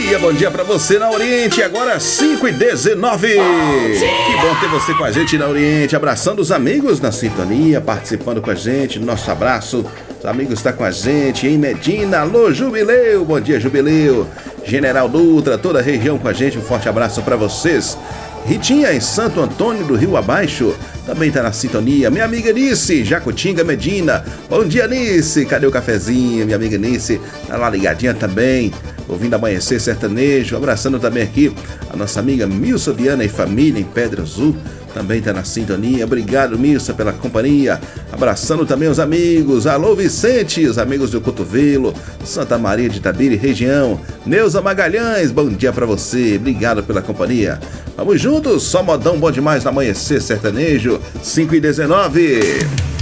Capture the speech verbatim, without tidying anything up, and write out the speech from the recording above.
dia, bom dia pra você na Oriente, agora cinco e dezenove. Que bom ter você com a gente na Oriente, abraçando os amigos na sintonia, participando com a gente, nosso abraço. Os amigos estão com a gente em Medina, alô Jubileu, bom dia Jubileu. General Dutra, toda a região com a gente, um forte abraço pra vocês. Ritinha em Santo Antônio do Rio Abaixo também tá na sintonia. Minha amiga Nice, Jacutinga, Medina. Bom dia, Nice. Cadê o cafezinho? Minha amiga Nice tá lá ligadinha também, ouvindo Amanhecer Sertanejo. Abraçando também aqui a nossa amiga Milsa Viana e família em Pedra Azul. Também tá na sintonia. Obrigado, Milsa, pela companhia. Abraçando também os amigos. Alô, Vicente, os amigos do Cotovelo, Santa Maria de Itabira e região. Neuza Magalhães, bom dia pra você. Obrigado pela companhia. Vamos juntos, só modão bom demais no Amanhecer Sertanejo, cinco e dezenove.